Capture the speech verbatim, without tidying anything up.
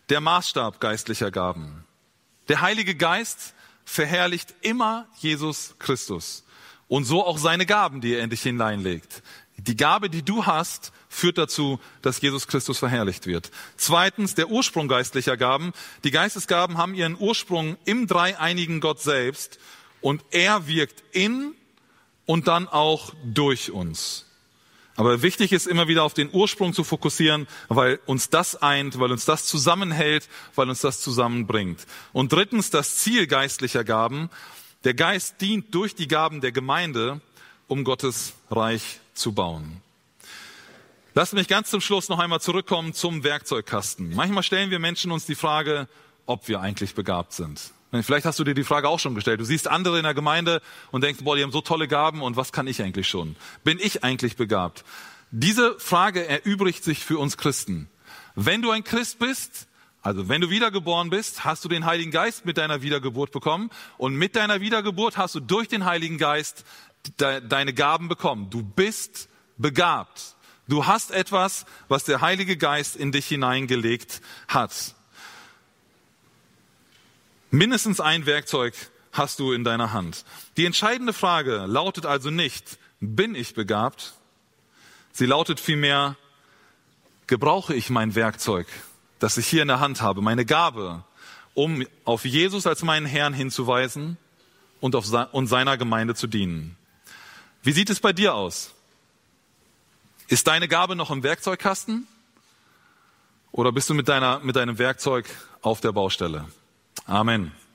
der Maßstab geistlicher Gaben. Der Heilige Geist verherrlicht immer Jesus Christus und so auch seine Gaben, die er in dich hineinlegt. Die Gabe, die du hast, führt dazu, dass Jesus Christus verherrlicht wird. Zweitens, der Ursprung geistlicher Gaben. Die Geistesgaben haben ihren Ursprung im dreieinigen Gott selbst und er wirkt in und dann auch durch uns. Aber wichtig ist immer wieder auf den Ursprung zu fokussieren, weil uns das eint, weil uns das zusammenhält, weil uns das zusammenbringt. Und drittens, das Ziel geistlicher Gaben. Der Geist dient durch die Gaben der Gemeinde, um Gottes Reich zu bauen. Lasst mich ganz zum Schluss noch einmal zurückkommen zum Werkzeugkasten. Manchmal stellen wir Menschen uns die Frage, ob wir eigentlich begabt sind. Vielleicht hast du dir die Frage auch schon gestellt. Du siehst andere in der Gemeinde und denkst, boah, die haben so tolle Gaben und was kann ich eigentlich schon? Bin ich eigentlich begabt? Diese Frage erübrigt sich für uns Christen. Wenn du ein Christ bist, also wenn du wiedergeboren bist, hast du den Heiligen Geist mit deiner Wiedergeburt bekommen und mit deiner Wiedergeburt hast du durch den Heiligen Geist de- deine Gaben bekommen. Du bist begabt. Du hast etwas, was der Heilige Geist in dich hineingelegt hat. Mindestens ein Werkzeug hast du in deiner Hand. Die entscheidende Frage lautet also nicht, bin ich begabt? Sie lautet vielmehr, gebrauche ich mein Werkzeug, das ich hier in der Hand habe, meine Gabe, um auf Jesus als meinen Herrn hinzuweisen und auf se- und seiner Gemeinde zu dienen. Wie sieht es bei dir aus? Ist deine Gabe noch im Werkzeugkasten? Oder bist du mit deiner, mit deinem Werkzeug auf der Baustelle? Amen.